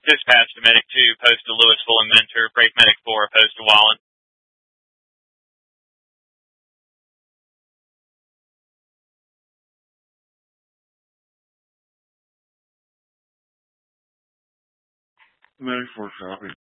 Dispatch to Medic 2, post to Louisville and Mentor. Break Medic 4, post to Wallen. Medic 4 copy.